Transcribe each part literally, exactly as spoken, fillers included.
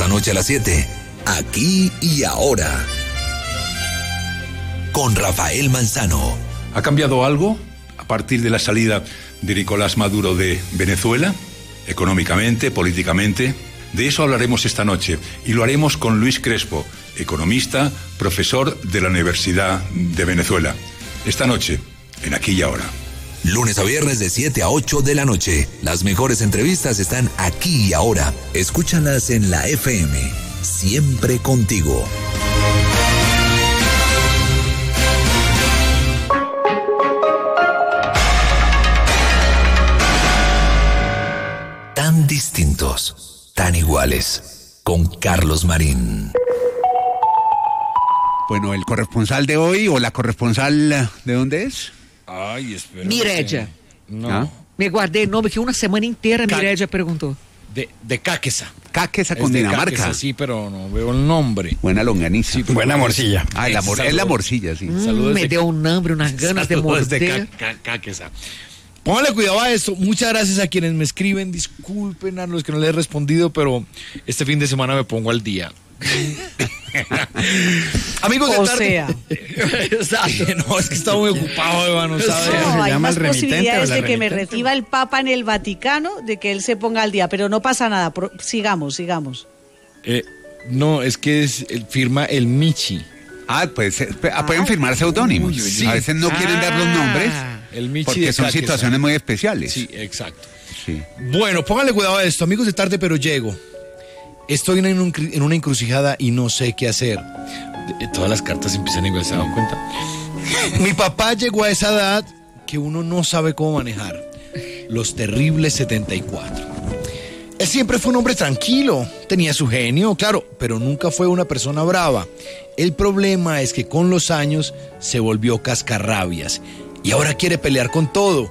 Esta noche a las siete, Aquí y Ahora, con Rafael Manzano. ¿Ha cambiado algo a partir de la salida de Nicolás Maduro de Venezuela? Económicamente, políticamente. De eso hablaremos esta noche y lo haremos con Luis Crespo, economista, profesor de la Universidad de Venezuela. Esta noche, en Aquí y Ahora. Lunes a viernes de siete a ocho de la noche. Las mejores entrevistas están aquí y ahora. Escúchalas en la F M. Siempre contigo. Tan distintos, tan iguales. Con Carlos Marín. Bueno, el corresponsal de hoy, o la corresponsal, ¿de dónde es? Ay, espera. Mireya. No. ¿Ah? Me guardei nome que una semana inteira Ca- Mireya perguntou. De, de Cáqueza. Cáqueza Es con de Dinamarca. Cáqueza, sí, pero no veo el nombre. Buena longaniza. Sí, Buena morcilla. Ah, la mor- es la morcilla, sí. Hum, Saludos me de- deu um hambre, unas ganas de Saludos de morder. Ca- Ca- Cáqueza. Póngale cuidado a esto. Muchas gracias a quienes me escriben. Disculpen a los que no les he respondido, pero este fin de semana me pongo al día. Amigos de O tarde. sea. Exacto. No, es que estaba muy ocupado, hermano, ¿sabes? se No, hay llama más el remitente posibilidades o la de que me remitente. reciba el Papa en el Vaticano, de que él se ponga al día, pero no pasa nada. Pro- sigamos, sigamos. Eh, no, es que es, él firma el Michi. Ah, pues eh, ah, pueden firmar seudónimos. Uy, uy, sí. A veces no quieren dar los nombres El Michi porque de son Cáqueza. situaciones muy especiales. Sí, exacto. Sí. Bueno, póngale cuidado a esto, amigos de tarde, pero llego. Estoy en, un, en una encrucijada y no sé qué hacer. De- Todas las cartas empiezan igual, ¿se dan cuenta? Mi papá llegó a esa edad que uno no sabe cómo manejar. Los terribles setenta y cuatro. Él siempre fue un hombre tranquilo, tenía su genio, claro, pero nunca fue una persona brava. El problema es que con los años se volvió cascarrabias y ahora quiere pelear con todo.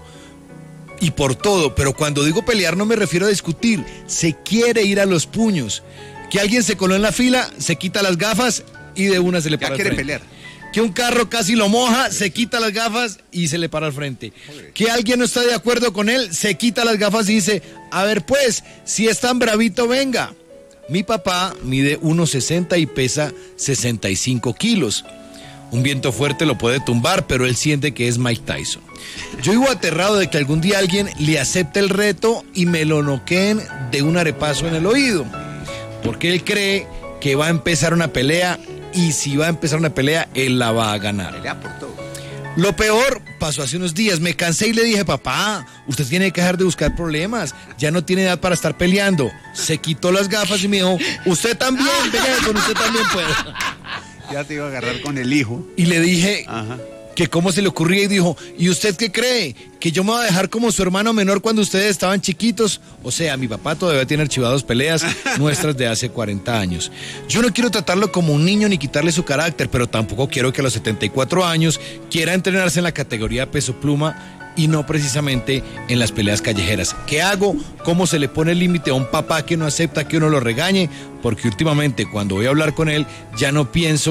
Y por todo, pero cuando digo pelear no me refiero a discutir, se quiere ir a los puños. Que alguien se coló en la fila, se quita las gafas y de una se le Ya para al quiere frente. pelear. Que un carro casi lo moja, se quita las gafas y se le para al frente. Que alguien no está de acuerdo con él, se quita las gafas y dice, a ver pues, si es tan bravito, venga. Mi papá mide uno sesenta y pesa sesenta y cinco kilos. Un viento fuerte lo puede tumbar, pero él siente que es Mike Tyson. Yo vivo aterrado de que algún día alguien le acepte el reto y me lo noqueen de un arepazo en el oído. Porque él cree que va a empezar una pelea y si va a empezar una pelea, él la va a ganar. Pelea por todo. Lo peor pasó hace unos días. Me cansé y le dije, papá, usted tiene que dejar de buscar problemas. Ya no tiene edad para estar peleando. Se quitó las gafas y me dijo, usted también, venga, con usted también puede. Ya te iba a agarrar con el hijo. Y le dije Ajá. que cómo se le ocurría y dijo, ¿y usted qué cree? ¿Que yo me voy a dejar como su hermano menor cuando ustedes estaban chiquitos? O sea, mi papá todavía tiene archivados peleas nuestras de hace cuarenta años. Yo no quiero tratarlo como un niño ni quitarle su carácter, pero tampoco quiero que a los setenta y cuatro años quiera entrenarse en la categoría peso pluma y no precisamente en las peleas callejeras. ¿Qué hago? ¿Cómo se le pone el límite a un papá que no acepta que uno lo regañe? Porque últimamente cuando voy a hablar con él ya no pienso